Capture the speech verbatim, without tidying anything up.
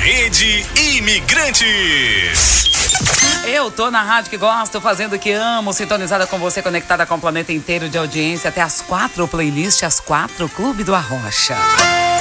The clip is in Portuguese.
Rede Imigrantes. Eu tô na rádio que gosto, fazendo o que amo, sintonizada com você, conectada com o planeta inteiro de audiência, até as quatro, playlist, as quatro, Clube do Arrocha.